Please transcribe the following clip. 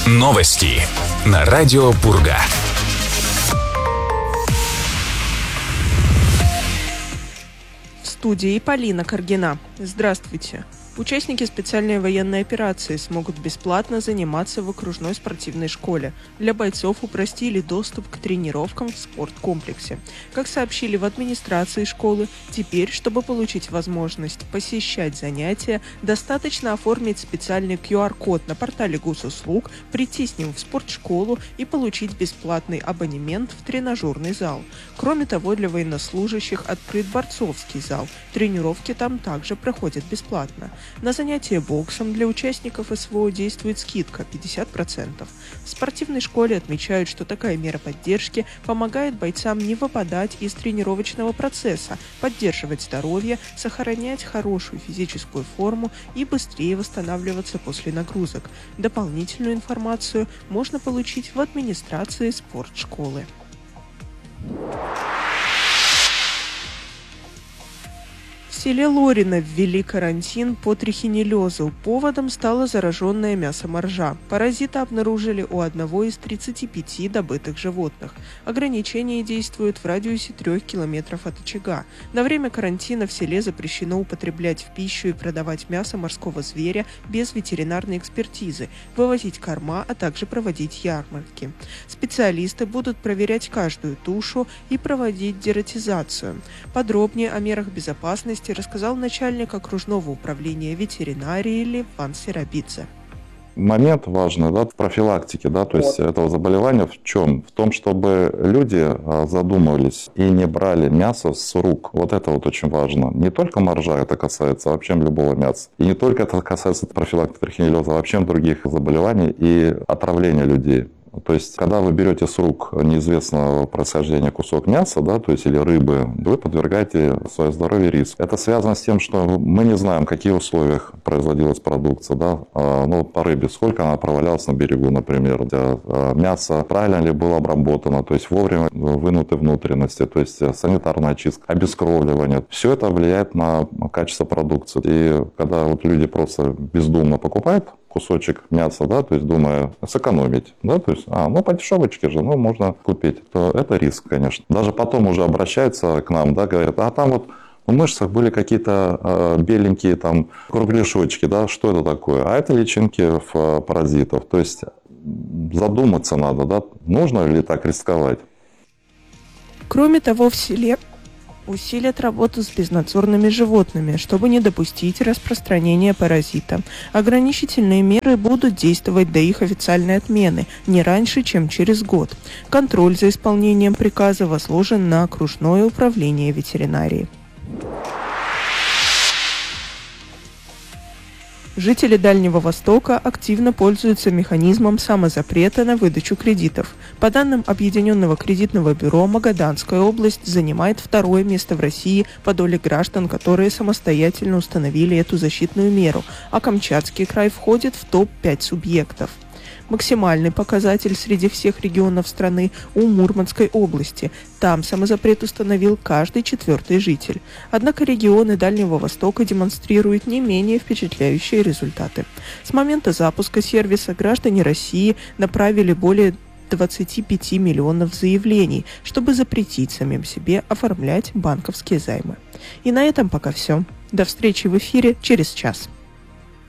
Новости на радио Пурга. В студии Полина Каргина. Здравствуйте. Участники специальной военной операции смогут бесплатно заниматься в окружной спортивной школе. Для бойцов упростили доступ к тренировкам в спорткомплексе. Как сообщили в администрации школы, теперь, чтобы получить возможность посещать занятия, достаточно оформить специальный QR-код на портале госуслуг, прийти с ним в спортшколу и получить бесплатный абонемент в тренажерный зал. Кроме того, для военнослужащих открыт борцовский зал. Тренировки там также проходят бесплатно. На занятия боксом для участников СВО действует скидка 50%. В спортивной школе отмечают, что такая мера поддержки помогает бойцам не выпадать из тренировочного процесса, поддерживать здоровье, сохранять хорошую физическую форму и быстрее восстанавливаться после нагрузок. Дополнительную информацию можно получить в администрации спортшколы. В селе Лорино ввели карантин по трихинеллезу. Поводом стало зараженное мясо моржа. Паразита обнаружили у одного из 35 добытых животных. Ограничения действуют в радиусе 3 километров от очага. На время карантина в селе запрещено употреблять в пищу и продавать мясо морского зверя без ветеринарной экспертизы, вывозить корма, а также проводить ярмарки. Специалисты будут проверять каждую тушу и проводить дератизацию. Подробнее о мерах безопасности рассказал начальник окружного управления ветеринарии Леван Серабидзе. Момент важный, в профилактике, то есть этого заболевания в чем? В том, чтобы люди задумывались и не брали мясо с рук. Вот это очень важно. Не только моржа это касается, а вообще любого мяса. И не только это касается профилактики трихинеллеза, а вообще других заболеваний и отравления людей. То есть, когда вы берете с рук неизвестного происхождения кусок мяса, то есть, или рыбы, вы подвергаете свое здоровье риску. Это связано с тем, что мы не знаем, в каких условиях производилась продукция. По рыбе, сколько она провалялась на берегу, например. Мясо правильно ли было обработано, то есть, вовремя вынуты внутренности, то есть, санитарная очистка, обескровливание. Все это влияет на качество продукции. И когда люди просто бездумно покупают кусочек мяса, то есть думая сэкономить, то есть, по дешевочке же, можно купить, то это риск, конечно. Даже потом уже обращаются к нам, говорят, там в мышцах были какие-то беленькие кругляшочки, что это такое? А это личинки в паразитов, то есть задуматься надо, нужно ли так рисковать. Кроме того, в селе усилят работу с безнадзорными животными, чтобы не допустить распространения паразита. Ограничительные меры будут действовать до их официальной отмены, не раньше, чем через год. Контроль за исполнением приказа возложен на окружное управление ветеринарии. Жители Дальнего Востока активно пользуются механизмом самозапрета на выдачу кредитов. По данным Объединенного кредитного бюро, Магаданская область занимает 2-е место в России по доле граждан, которые самостоятельно установили эту защитную меру, а Камчатский край входит в топ-5 субъектов. Максимальный показатель среди всех регионов страны у Мурманской области. Там самозапрет установил каждый 4-й житель. Однако регионы Дальнего Востока демонстрируют не менее впечатляющие результаты. С момента запуска сервиса граждане России направили более 25 миллионов заявлений, чтобы запретить самим себе оформлять банковские займы. И на этом пока все. До встречи в эфире через час.